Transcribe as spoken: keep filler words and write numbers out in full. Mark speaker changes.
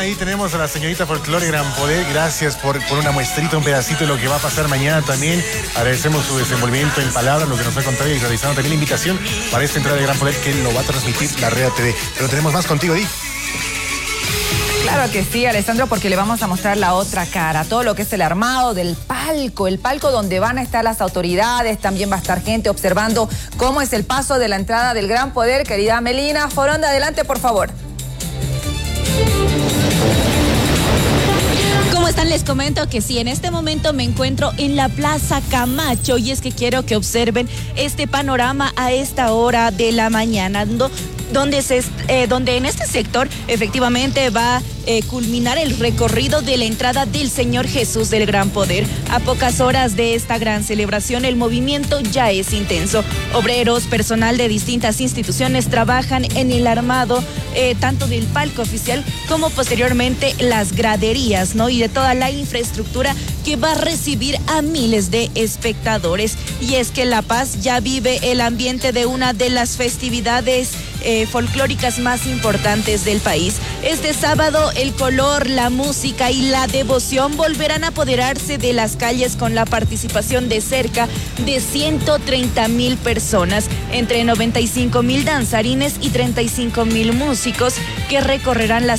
Speaker 1: ahí tenemos a la señorita Folclore Gran Poder. Gracias por, por una muestrita, un pedacito de lo que va a pasar mañana también. Agradecemos su desenvolvimiento en palabras, lo que nos ha contado y realizando también la invitación para esta entrada de Gran Poder que lo va a transmitir la Red T V. Pero tenemos más contigo, Di.
Speaker 2: Claro que sí, Alessandro, porque le vamos a mostrar la otra cara, todo lo que es el armado del palco, el palco donde van a estar las autoridades, también va a estar gente observando cómo es el paso de la entrada del Gran Poder. Querida Melina Foronda, adelante, por favor.
Speaker 3: ¿Cómo están? Les comento que sí, en este momento me encuentro en la Plaza Camacho y es que quiero que observen este panorama a esta hora de la mañana, ¿no? Donde, se, eh, donde en este sector efectivamente va a eh, culminar el recorrido de la entrada del Señor Jesús del Gran Poder. A pocas horas de esta gran celebración, el movimiento ya es intenso. Obreros, personal de distintas instituciones trabajan en el armado eh, tanto del palco oficial como posteriormente las graderías, ¿no? Y de toda la infraestructura que va a recibir a miles de espectadores. Y es que La Paz ya vive el ambiente de una de las festividades Eh, folclóricas más importantes del país. Este sábado el color, la música y la devoción volverán a apoderarse de las calles con la participación de cerca de ciento treinta mil personas, entre noventa y cinco mil danzarines y treinta y cinco mil músicos que recorrerán las